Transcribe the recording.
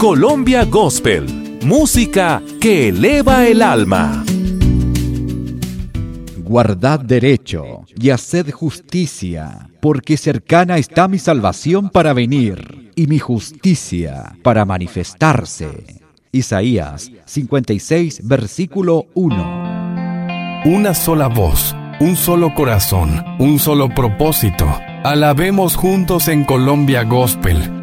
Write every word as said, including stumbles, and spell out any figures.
Colombia Gospel, música que eleva el alma. Guardad derecho y haced justicia, porque cercana está mi salvación para venir, y mi justicia para manifestarse. Isaías cincuenta y seis, versículo uno. Una sola voz, un solo corazón, un solo propósito. Alabemos juntos en Colombia Gospel.